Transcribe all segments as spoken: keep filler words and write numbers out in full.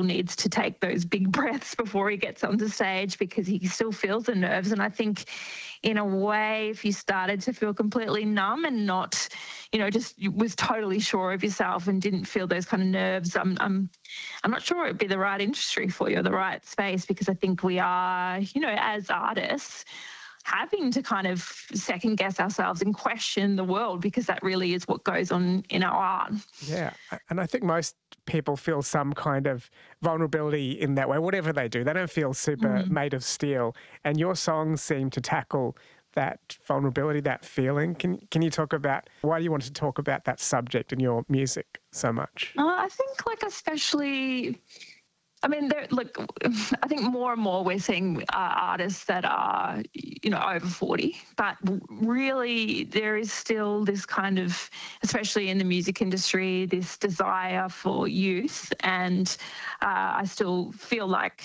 still needs to take those big breaths before he gets onto stage because he still feels the nerves. And I think in a way, if you started to feel completely numb and not, you know, just was totally sure of yourself and didn't feel those kind of nerves, I'm, I'm, I'm not sure it'd be the right industry for you or the right space, because I think we are, you know, as artists, having to kind of second guess ourselves and question the world, because that really is what goes on in our art. Yeah, and I think most people feel some kind of vulnerability in that way, whatever they do. They don't feel super mm. made of steel. And your songs seem to tackle that vulnerability, that feeling. Can can you talk about why do you want to talk about that subject in your music so much? Uh, I think like especially... I mean, there, look, I think more and more we're seeing uh, artists that are, you know, over forty, but really there is still this kind of, especially in the music industry, this desire for youth. And uh, I still feel like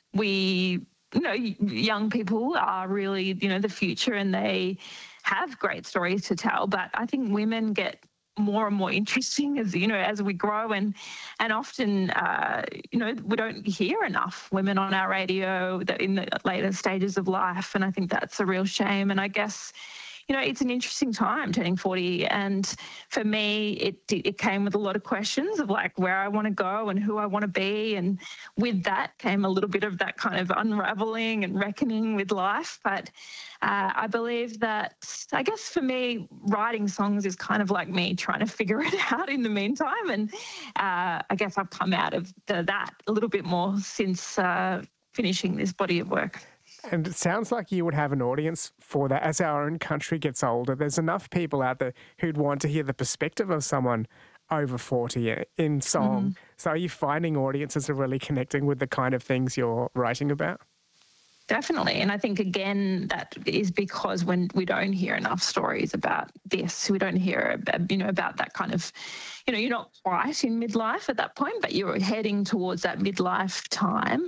we, you know, young people are really, you know, the future, and they have great stories to tell. But I think women get more and more interesting as, you know, as we grow, and and often uh, you know, we don't hear enough women on our radio that in the later stages of life, and I think that's a real shame. And I guess, you know, it's an interesting time turning forty, and for me it it came with a lot of questions of like where I want to go and who I want to be, and with that came a little bit of that kind of unraveling and reckoning with life. But uh, I believe that, I guess for me, writing songs is kind of like me trying to figure it out in the meantime, and uh, I guess I've come out of the, that a little bit more since uh, finishing this body of work. And it sounds like you would have an audience for that. As our own country gets older, there's enough people out there who'd want to hear the perspective of someone over forty in song. Mm-hmm. So are you finding audiences are really connecting with the kind of things you're writing about? Definitely. And I think, again, that is because when we don't hear enough stories about this, we don't hear, you know, about that kind of, you know, you're not quite in midlife at that point, but you're heading towards that midlife time.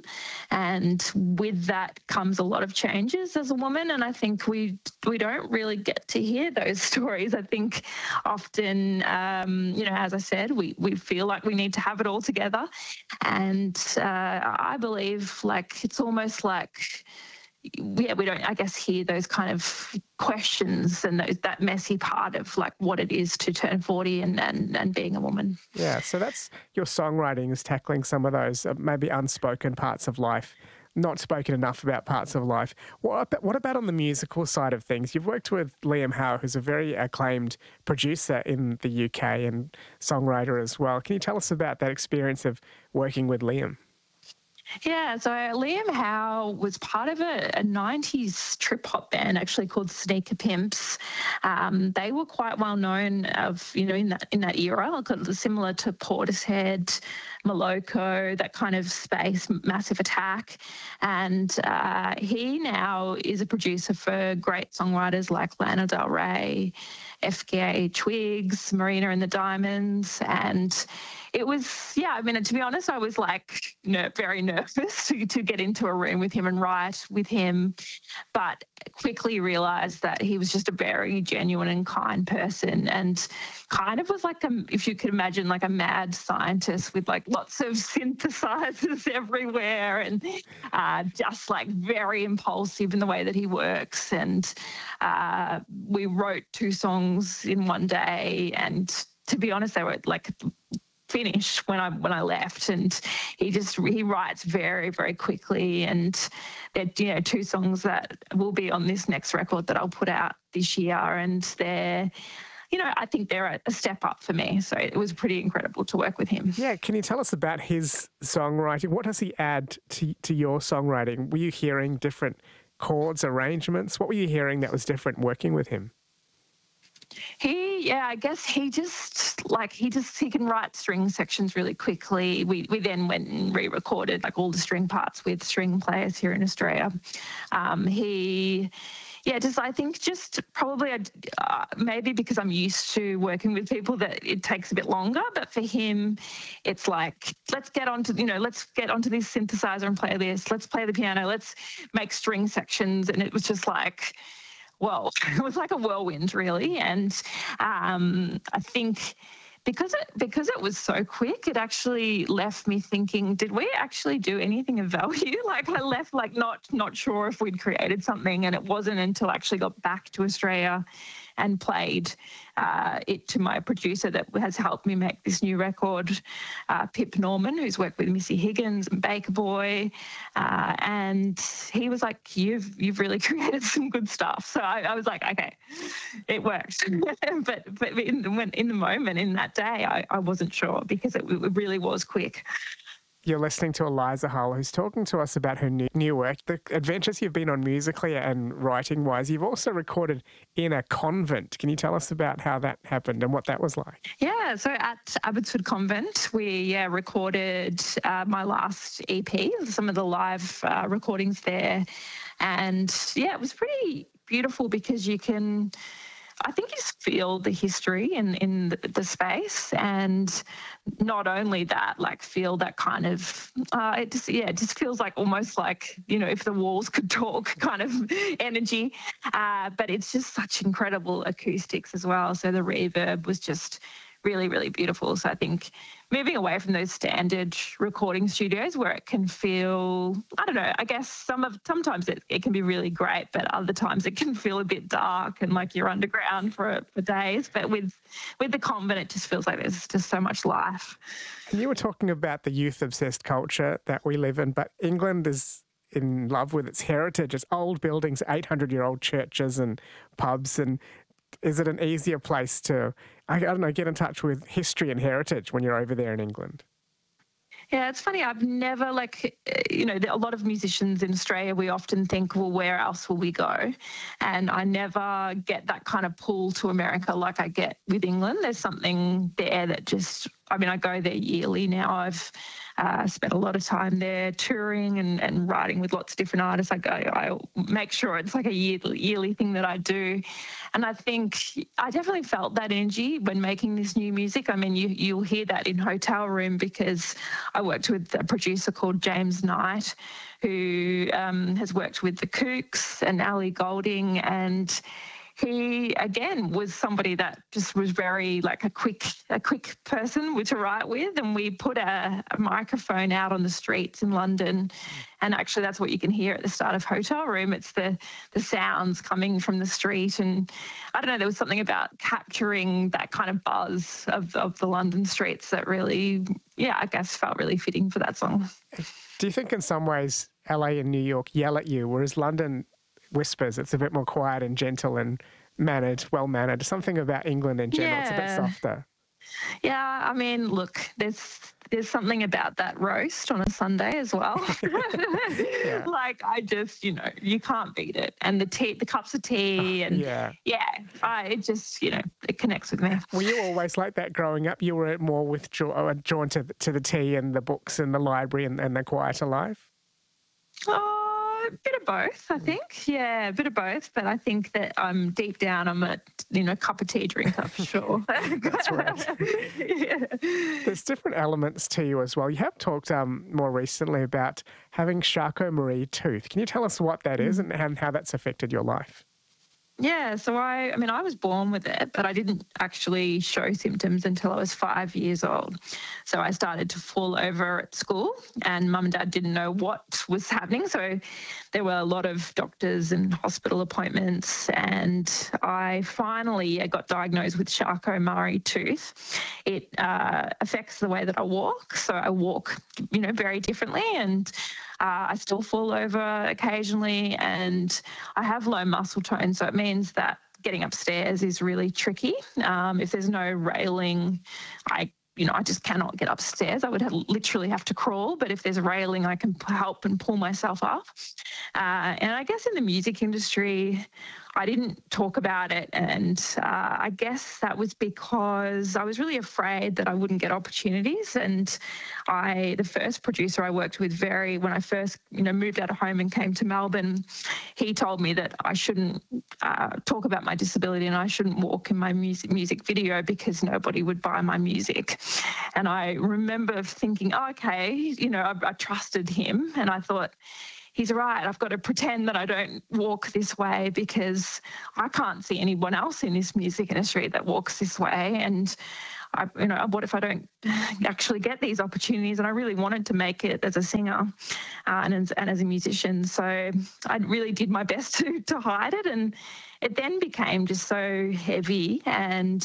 And with that comes a lot of changes as a woman. And I think we we don't really get to hear those stories. I think often, um, you know, as I said, we, we feel like we need to have it all together. And uh, I believe like it's almost like, yeah, we don't, I guess, hear those kind of questions and those, that messy part of like what it is to turn forty and, and, and being a woman. Yeah, so that's your songwriting is tackling some of those uh, maybe unspoken parts of life, not spoken enough about parts of life. What about, what about on the musical side of things? You've worked with Liam Howe, who's a very acclaimed producer in the U K and songwriter as well. Can you tell us about that experience of working with Liam? Yeah, so Liam Howe was part of a, a nineties trip-hop band actually called Sneaker Pimps. Um, they were quite well known of, you know, in that in that era, similar to Portishead, Moloko, that kind of space, Massive Attack. And uh, he now is a producer for great songwriters like Lana Del Rey, F K A Twigs, Marina and the Diamonds. And it was, yeah, I mean, to be honest, I was like ner- very nervous to, to get into a room with him and write with him, but quickly realised that he was just a very genuine and kind person, and kind of was like, a, if you could imagine, like a mad scientist with like lots of synthesizers everywhere, and uh, just like very impulsive in the way that he works. And uh, we wrote two songs in one day, and to be honest, they were like finished when I when I left, and he just he writes very very quickly, and they're, you know, two songs that will be on this next record that I'll put out this year, and they're, you know, I think they're a step up for me, so it was pretty incredible to work with him. Yeah, can you tell us about his songwriting? What does he add to to your songwriting? Were you hearing different chords, arrangements? What were you hearing that was different working with him? He, yeah, I guess he just, like, he just, he can write string sections really quickly. We we then went and re-recorded, like, all the string parts with string players here in Australia. Um, he, yeah, just, I think just probably, uh, maybe because I'm used to working with people that it takes a bit longer, but for him, it's like, let's get onto, you know, let's get onto this synthesizer and play this. Let's play the piano. Let's make string sections. And it was just like, well, it was like a whirlwind, really. And um, I think because it because it was so quick, it actually left me thinking, did we actually do anything of value? Like I left like not not sure if we'd created something, and it wasn't until I actually got back to Australia and played uh, it to my producer that has helped me make this new record, uh, Pip Norman, who's worked with Missy Higgins and Baker Boy, uh, and he was like, "You've you've really created some good stuff." So I, I was like, "Okay, it worked." but but in the, when, in the moment, in that day, I, I wasn't sure because it, it really was quick. You're listening to Eliza Hull, who's talking to us about her new, new work, the adventures you've been on musically and writing-wise. You've also recorded in a convent. Can you tell us about how that happened and what that was like? Yeah, so at Abbotsford Convent, we yeah, recorded uh, my last E P, some of the live uh, recordings there. And yeah, it was pretty beautiful because you can... I think you just feel the history in, in the, the space, and not only that, like feel that kind of, uh, it just, yeah, it just feels like almost like, you know, if the walls could talk kind of energy, uh, but it's just such incredible acoustics as well. So the reverb was just really, really beautiful. So I think moving away from those standard recording studios where it can feel, I don't know, I guess some of sometimes it, it can be really great, but other times it can feel a bit dark and like you're underground for for days. But with with the convent, it just feels like there's just so much life. And you were talking about the youth-obsessed culture that we live in, but England is in love with its heritage. It's old buildings, eight hundred-year-old churches and pubs. And is it an easier place to, I don't know, get in touch with history and heritage when you're over there in England? Yeah, it's funny. I've never, like, you know, a lot of musicians in Australia, we often think, well, where else will we go? And I never get that kind of pull to America like I get with England. There's something there that just, I mean, I go there yearly now. I've uh, spent a lot of time there touring and, and writing with lots of different artists. I go, I make sure it's like a yearly, yearly thing that I do. And I think I definitely felt that energy when making this new music. I mean, you, you'll hear that in Hotel Room because I worked with a producer called James Knight, who um, has worked with the Kooks and Ali Golding, and he again was somebody that just was very like a quick a quick person to write with, and we put a, a microphone out on the streets in London, and actually that's what you can hear at the start of Hotel Room. It's the the sounds coming from the street, and I don't know, there was something about capturing that kind of buzz of, of the London streets that really, yeah, I guess felt really fitting for that song. Do you think in some ways L A and New York yell at you, whereas London whispers? It's a bit more quiet and gentle and mannered, well-mannered. Something about England in general, yeah. It's a bit softer. Yeah, I mean, look, there's there's something about that roast on a Sunday as well. yeah. Like, I just, you know, you can't beat it. And the tea, the cups of tea, and yeah, yeah I, it just, you know, it connects with me. Were you always like that growing up? You were more with drawn to, to the tea and the books and the library and, and the quieter life? Oh, a bit of both, I think. Yeah, a bit of both. But I think that I'm deep down, I'm a, you know, cup of tea drinker for sure. That's right. yeah. There's different elements to you as well. You have talked um, more recently about having Charcot-Marie tooth. Can you tell us what that is and, and how that's affected your life? Yeah, so I, I mean, I was born with it, but I didn't actually show symptoms until I was five years old. So I started to fall over at school, and mum and dad didn't know what was happening. So there were a lot of doctors and hospital appointments, and I finally got diagnosed with Charcot-Marie tooth. It uh, affects the way that I walk. So I walk, you know, very differently, and Uh, I still fall over occasionally, and I have low muscle tone, so it means that getting upstairs is really tricky. Um, if there's no railing, I you know, I just cannot get upstairs. I would have, literally have to crawl, but if there's a railing, I can help and pull myself up. Uh, and I guess in the music industry, I didn't talk about it, and uh, I guess that was because I was really afraid that I wouldn't get opportunities. And I, the first producer I worked with, very when I first, you know, moved out of home and came to Melbourne, he told me that I shouldn't uh, talk about my disability and I shouldn't walk in my music music video because nobody would buy my music. And I remember thinking, oh, okay, you know, I, I trusted him, and I thought, he's right, I've got to pretend that I don't walk this way because I can't see anyone else in this music industry that walks this way. And I, you know, what if I don't actually get these opportunities? And I really wanted to make it as a singer uh, and, as, and as a musician. So I really did my best to, to hide it. And it then became just so heavy. And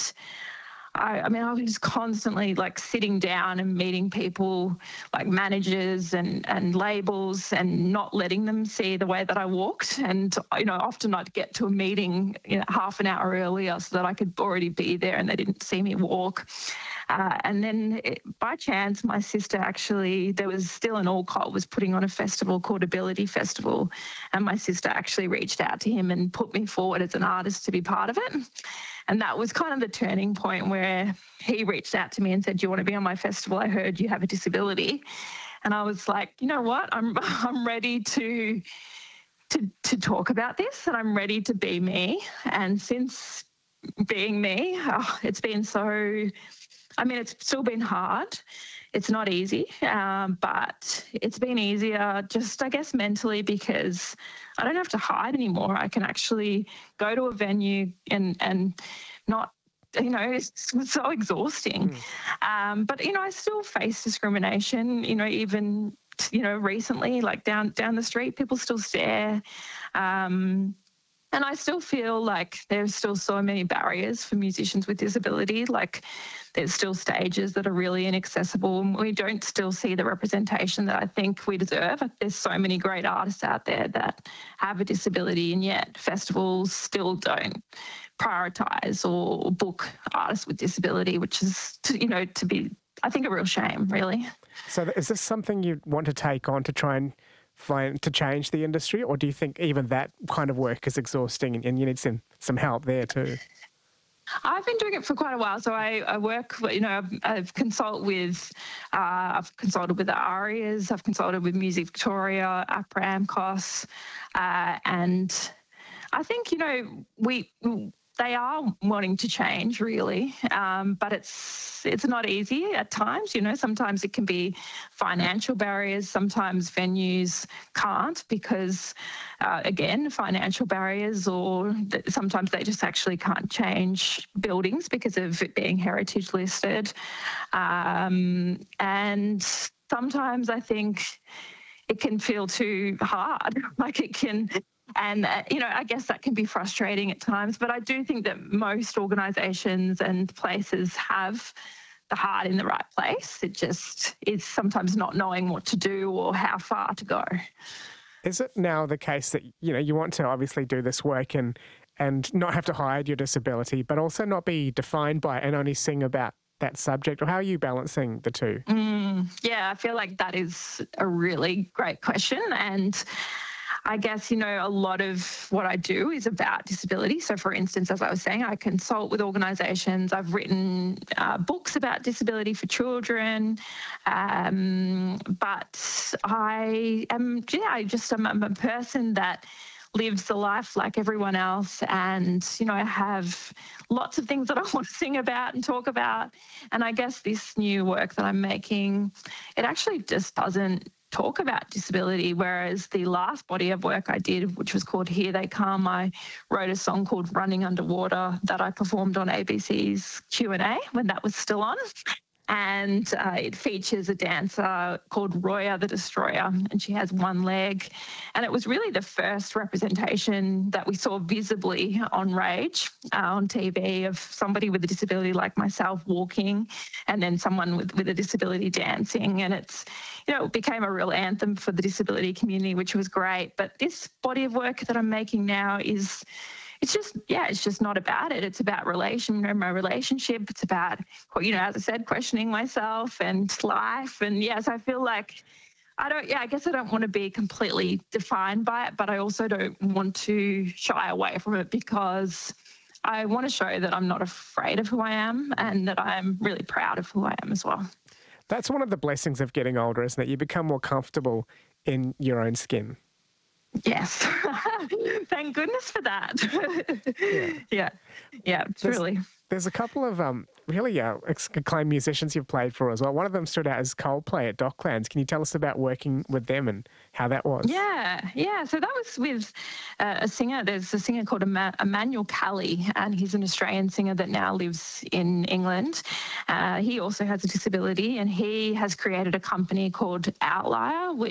I, I mean, I was constantly like sitting down and meeting people like managers and, and labels and not letting them see the way that I walked. And, you know, often I'd get to a meeting, you know, half an hour earlier so that I could already be there and they didn't see me walk. Uh, and then it, by chance, my sister actually, there was still an Alcott was putting on a festival called Ability Festival. And my sister actually reached out to him and put me forward as an artist to be part of it. And that was kind of the turning point where he reached out to me and said, do you want to be on my festival? I heard you have a disability. And I was like, you know what? I'm I'm ready to, to, to talk about this and I'm ready to be me. And since being me, oh, it's been so, I mean, it's still been hard. It's not easy, um, but it's been easier just, I guess, mentally because I don't have to hide anymore. I can actually go to a venue and, and not, you know, it's so exhausting. Mm. Um, but, you know, I still face discrimination, you know, even, you know, recently, like down, down the street, people still stare. Um, And I still feel like there's still so many barriers for musicians with disability. Like there's still stages that are really inaccessible and we don't still see the representation that I think we deserve. There's so many great artists out there that have a disability and yet festivals still don't prioritise or book artists with disability, which is, to, you know, to be, I think, a real shame, really. So is this something you want to take on to try and find to change the industry, or do you think even that kind of work is exhausting and, and you need some some help there too? I've been doing it for quite a while. So I, I work, you know, I've, I've consult with, uh, I've consulted with the ARIAs, I've consulted with Music Victoria, APRA, AMCOS, uh, and I think, you know, we they are wanting to change really, um, but it's it's not easy at times. You know, sometimes it can be financial barriers. Sometimes venues can't because, uh, again, financial barriers, or th- sometimes they just actually can't change buildings because of it being heritage listed. Um, and sometimes I think it can feel too hard, like it can. And, uh, you know, I guess that can be frustrating at times, but I do think that most organisations and places have the heart in the right place. It just is sometimes not knowing what to do or how far to go. Is it now the case that, you know, you want to obviously do this work and, and not have to hide your disability, but also not be defined by it and only sing about that subject? Or how are you balancing the two? Mm, yeah, I feel like that is a really great question. And I guess, you know, a lot of what I do is about disability. So, for instance, as I was saying, I consult with organisations. I've written uh, books about disability for children. Um, but I am, yeah, I just am I'm a person that lives the life like everyone else. And, you know, I have lots of things that I want to sing about and talk about. And I guess this new work that I'm making, it actually just doesn't talk about disability, whereas the last body of work I did, which was called Here They Come, I wrote a song called Running Underwater that I performed on A B C's Q and A when that was still on. And uh, it features a dancer called Roya the Destroyer, and she has one leg. And it was really the first representation that we saw visibly on Rage, uh, on T V, of somebody with a disability like myself walking and then someone with, with a disability dancing. And it's, you know, it became a real anthem for the disability community, which was great. But this body of work that I'm making now is... It's just, yeah, it's just not about it. It's about relation, you know, my relationship. It's about, you know, as I said, questioning myself and life. And yes, I feel like I don't, yeah, I guess I don't want to be completely defined by it, but I also don't want to shy away from it because I want to show that I'm not afraid of who I am and that I'm really proud of who I am as well. That's one of the blessings of getting older, isn't it? You become more comfortable in your own skin. Yes. Thank goodness for that. yeah. Yeah. Yeah, there's, truly. There's a couple of um, really uh, ex- acclaimed musicians you've played for as well. One of them stood out as Coldplay at Docklands. Can you tell us about working with them and how that was? Yeah, yeah. So that was with uh, a singer. There's a singer called Emma- Emmanuel Calley, and he's an Australian singer that now lives in England. Uh, he also has a disability, and he has created a company called Outlier,